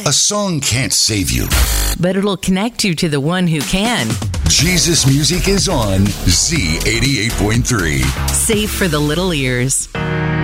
A song can't save you, but it'll connect you to the one who can. Jesus Music is on Z88.3. Safe for the little ears.